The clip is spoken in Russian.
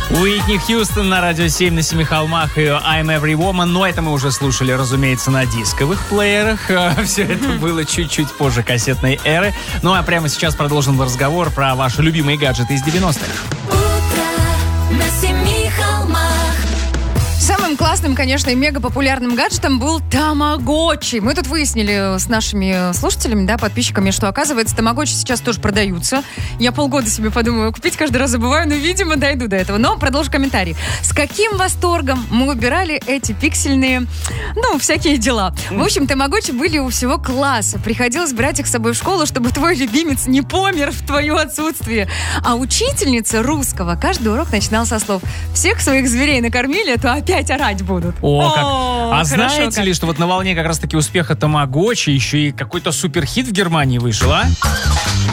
Уитни Хьюстон на Радио 7 на Семи холмах и I'm Every Woman. Но это мы уже слушали, разумеется, на дисковых плеерах. Все это было чуть-чуть позже кассетной эры. Ну а прямо сейчас продолжим разговор про ваши любимые гаджеты из 90-х. Утро на Семи холмах. Самым классным, конечно, и мега популярным гаджетом был тамагочи. Мы тут выяснили с нашими слушателями, да, подписчиками, что, оказывается, тамагочи сейчас тоже продаются. Я полгода себе подумаю, купить каждый раз забываю, но, видимо, дойду до этого. Но продолжу комментарий. С каким восторгом мы убирали эти пиксельные, всякие дела. В общем, тамагочи были у всего класса. Приходилось брать их с собой в школу, чтобы твой любимец не помер в твое отсутствие. А учительница русского каждый урок начинала со слов: всех своих зверей накормили, а то опять орать будут. А знаете ли, что вот на волне как раз-таки успеха тамагочи еще и какой-то суперхит в Германии вышел, а?